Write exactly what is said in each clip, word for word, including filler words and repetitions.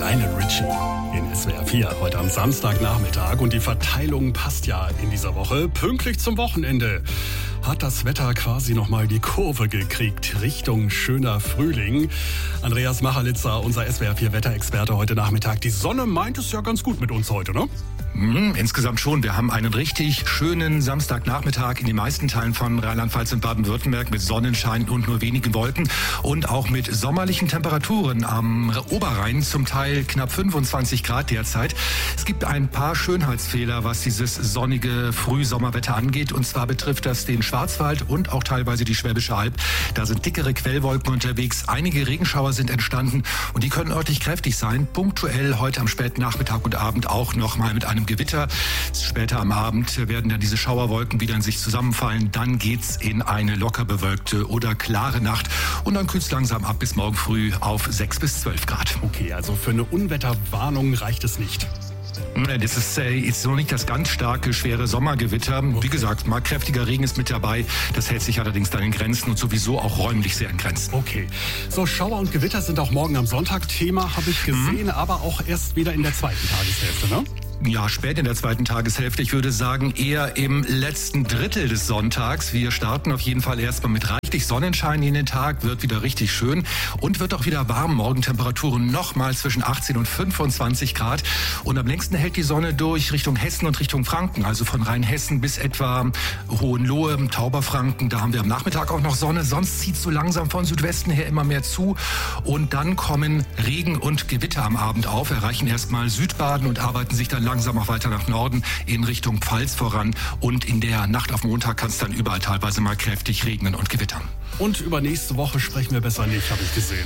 Lionel Richie in S W R vier heute am Samstagnachmittag. Und die Verteilung passt ja in dieser Woche. Pünktlich zum Wochenende hat das Wetter quasi nochmal die Kurve gekriegt Richtung schöner Frühling. Andreas Machalitzer, unser S W R vier Wetterexperte heute Nachmittag. Die Sonne meint es ja ganz gut mit uns heute, ne? Mm, insgesamt schon. Wir haben einen richtig schönen Samstagnachmittag in den meisten Teilen von Rheinland-Pfalz und Baden-Württemberg mit Sonnenschein und nur wenigen Wolken und auch mit sommerlichen Temperaturen am Oberrhein, zum Teil knapp fünfundzwanzig Grad derzeit. Es gibt ein paar Schönheitsfehler, was dieses sonnige Frühsommerwetter angeht, und zwar betrifft das den Schwarzwald und auch teilweise die Schwäbische Alb. Da sind dickere Quellwolken unterwegs, einige Regenschauer sind entstanden und die können örtlich kräftig sein. Punktuell heute am späten Nachmittag und Abend auch nochmal mit einem Gewitter. Später am Abend werden dann diese Schauerwolken wieder in sich zusammenfallen. Dann geht's in eine locker bewölkte oder klare Nacht und dann kühlt's langsam ab bis morgen früh auf sechs bis zwölf Grad. Okay, also für eine Unwetterwarnung reicht es nicht. Das ist äh, jetzt noch nicht das ganz starke, schwere Sommergewitter. Wie gesagt, mal kräftiger Regen ist mit dabei. Das hält sich allerdings dann in Grenzen und sowieso auch räumlich sehr in Grenzen. Okay. So, Schauer und Gewitter sind auch morgen am Sonntag Thema, habe ich gesehen, mhm. aber auch erst wieder in der zweiten Tageshälfte, ne? Ja, spät in der zweiten Tageshälfte. Ich würde sagen, eher im letzten Drittel des Sonntags. Wir starten auf jeden Fall erstmal mit reichlich Sonnenschein in den Tag. Wird wieder richtig schön und wird auch wieder warm. Morgentemperaturen nochmal zwischen achtzehn und fünfundzwanzig Grad. Und am längsten hält die Sonne durch Richtung Hessen und Richtung Franken. Also von Rheinhessen bis etwa Hohenlohe, Tauberfranken. Da haben wir am Nachmittag auch noch Sonne. Sonst zieht es so langsam von Südwesten her immer mehr zu. Und dann kommen Regen und Gewitter am Abend auf, erreichen erstmal Südbaden und arbeiten sich dann langsam auch weiter nach Norden in Richtung Pfalz voran. Und in der Nacht auf Montag kann es dann überall teilweise mal kräftig regnen und gewittern. Und über nächste Woche sprechen wir besser nicht, habe ich gesehen,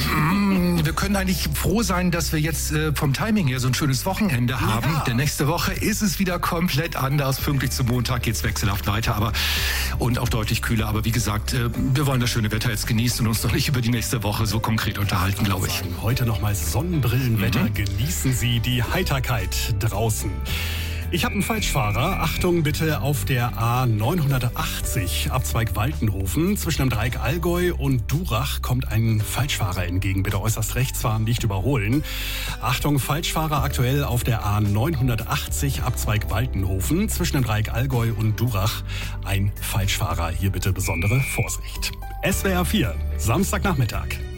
ne? Wir können eigentlich froh sein, dass wir jetzt äh, vom Timing her so ein schönes Wochenende haben. Ja. Denn nächste Woche ist es wieder komplett anders. Pünktlich zum Montag geht es wechselhaft weiter, aber und auch deutlich kühler. Aber wie gesagt, äh, wir wollen das schöne Wetter jetzt genießen und uns noch nicht über die nächste Woche so konkret unterhalten, glaube ich. Sagen, heute nochmal Sonnenbrillenwetter. Mhm. Genießen Sie die Heiterkeit draußen. Ich habe einen Falschfahrer. Achtung bitte auf der A neunhundertachtzig, Abzweig Waltenhofen. Zwischen dem Dreieck Allgäu und Durach kommt ein Falschfahrer entgegen. Bitte äußerst rechts fahren, nicht überholen. Achtung, Falschfahrer aktuell auf der A neunhundertachtzig, Abzweig Waltenhofen. Zwischen dem Dreieck Allgäu und Durach ein Falschfahrer. Hier bitte besondere Vorsicht. S W R vier, Samstagnachmittag.